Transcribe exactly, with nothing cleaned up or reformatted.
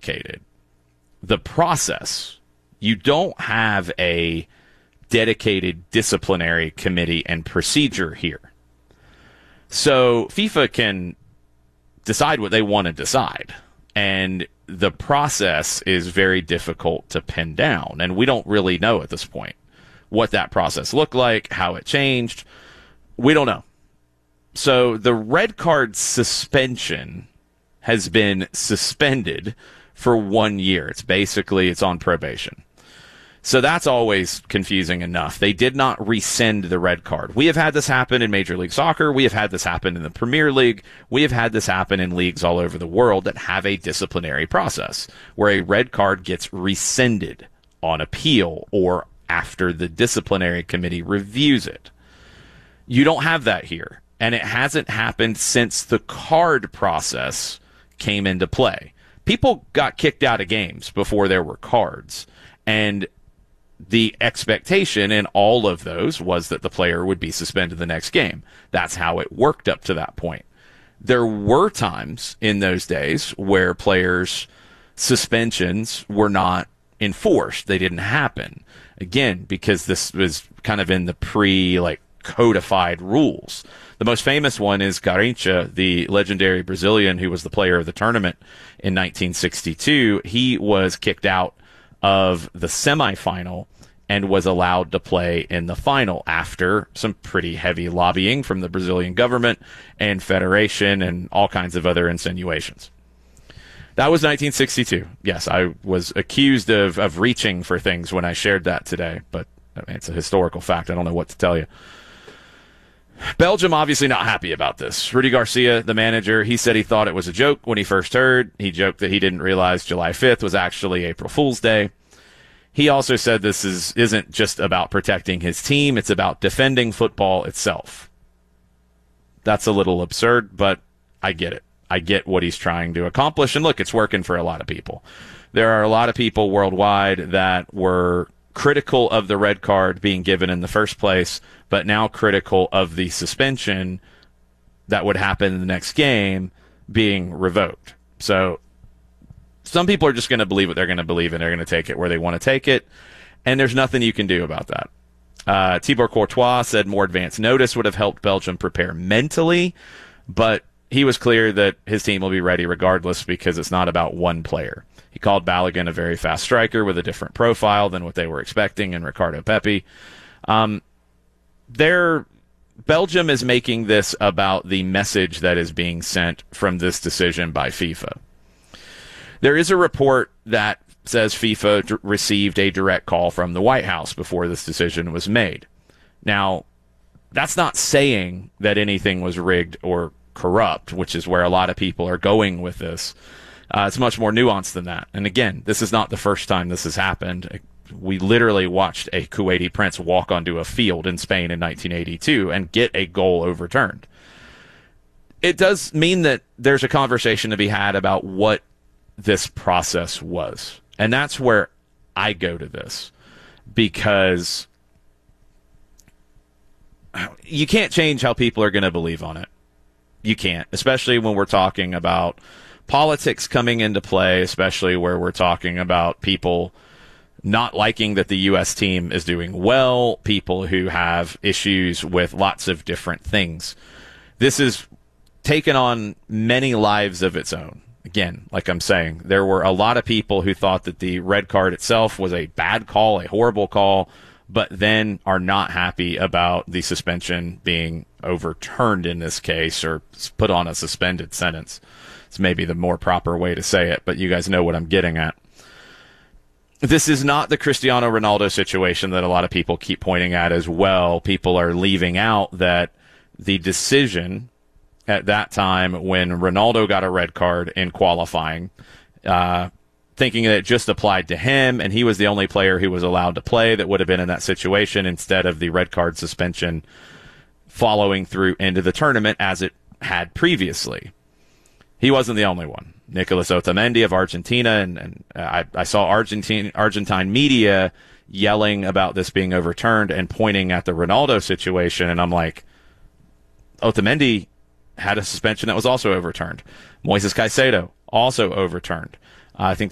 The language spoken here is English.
complicated. The process, you don't have a dedicated disciplinary committee and procedure here. So FIFA can decide what they want to decide, and the process is very difficult to pin down, and we don't really know at this point what that process looked like, how it changed. We don't know. So the red card suspension has been suspended for one year. It's basically, it's on probation. So that's always confusing enough. They did not rescind the red card. We have had this happen in Major League Soccer. We have had this happen in the Premier League. We have had this happen in leagues all over the world that have a disciplinary process where a red card gets rescinded on appeal or after the disciplinary committee reviews it. You don't have that here, and it hasn't happened since the card process came into play. People got kicked out of games before there were cards, and the expectation in all of those was that the player would be suspended the next game. That's how it worked up to that point. There were times in those days where players' suspensions were not enforced. They didn't happen. Again, because this was kind of in the pre, like, codified rules. The most famous one is Garrincha, the legendary Brazilian who was the player of the tournament in nineteen sixty-two. He was kicked out of the semifinal and was allowed to play in the final after some pretty heavy lobbying from the Brazilian government and federation and all kinds of other insinuations. That was nineteen sixty-two. Yes, I was accused of, of reaching for things when I shared that today, but I mean, it's a historical fact. I don't know what to tell you. Belgium obviously not happy about this. Rudy Garcia, the manager, he said he thought it was a joke when he first heard. He joked that he didn't realize July fifth was actually April Fool's Day. He also said this is, isn't just about protecting his team, it's about defending football itself. That's a little absurd, but I get it. I get what he's trying to accomplish, and look, it's working for a lot of people. There are a lot of people worldwide that were critical of the red card being given in the first place, but now critical of the suspension that would happen in the next game being revoked. So some people are just going to believe what they're going to believe, and they're going to take it where they want to take it, and there's nothing you can do about that. Uh, Thibaut Courtois said more advance notice would have helped Belgium prepare mentally, but he was clear that his team will be ready regardless because it's not about one player. He called Balogun a very fast striker with a different profile than what they were expecting in Ricardo Pepi. Um, they're, Belgium is making this about the message that is being sent from this decision by FIFA. There is a report that says FIFA d- received a direct call from the White House before this decision was made. Now, that's not saying that anything was rigged or corrupt, which is where a lot of people are going with this. Uh, it's much more nuanced than that. And again, this is not the first time this has happened. We literally watched a Kuwaiti prince walk onto a field in Spain in nineteen eighty-two and get a goal overturned. It does mean that there's a conversation to be had about what this process was. And that's where I go to this, because you can't change how people are going to believe on it. You can't, especially when we're talking about politics coming into play, especially where we're talking about people not liking that the U S team is doing well, people who have issues with lots of different things. This has taken on many lives of its own. Again, like I'm saying, there were a lot of people who thought that the red card itself was a bad call, a horrible call, but then are not happy about the suspension being overturned in this case, or put on a suspended sentence. It's maybe the more proper way to say it, but you guys know what I'm getting at. This is not the Cristiano Ronaldo situation that a lot of people keep pointing at as well. People are leaving out that the decision at that time when Ronaldo got a red card in qualifying, uh, thinking that it just applied to him, and he was the only player who was allowed to play that would have been in that situation, instead of the red card suspension following through into the tournament as it had previously. He wasn't the only one. Nicolas Otamendi of Argentina, and, and I, I saw Argentine, Argentine media yelling about this being overturned and pointing at the Ronaldo situation, and I'm like, Otamendi had a suspension that was also overturned. Moises Caicedo, also overturned. Uh, I think